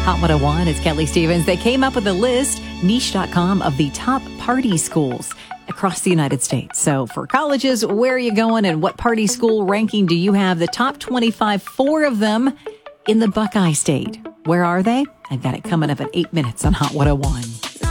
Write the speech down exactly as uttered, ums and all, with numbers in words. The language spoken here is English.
Hot one oh one, it's Kelly Stevens. They came up with a list, niche dot com, of the top party schools across the United States. So for colleges, where are you going and what party school ranking do you have? The top twenty-five, four of them in the Buckeye State. Where are they? I've got it coming up at eight minutes on Hot one oh one.